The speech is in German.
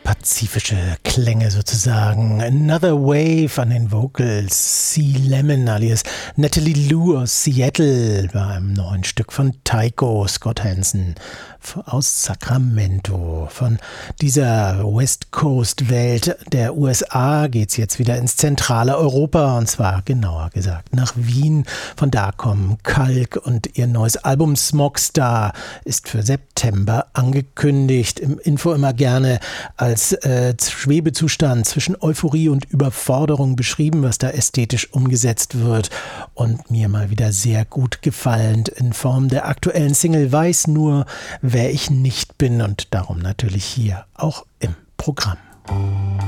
pazifische Klänge sozusagen. Another Wave an den Vocals. Sea Lemon alias Natalie Lou aus Seattle bei einem neuen Stück von Tycho Scott Hansen aus Sacramento. Von dieser West Coast Welt der USA geht's jetzt wieder ins zentrale Europa und zwar genauer gesagt nach Wien. Von da kommen Kalk und ihr neues Album Smogstar ist für September angekündigt. Im Info immer gerne als Schwebezustand zwischen Euphorie und Überforderung beschrieben, was da ästhetisch umgesetzt wird und mir mal wieder sehr gut gefallen in Form der aktuellen Single Weiß nur, wer ich nicht bin und darum natürlich hier auch im Programm.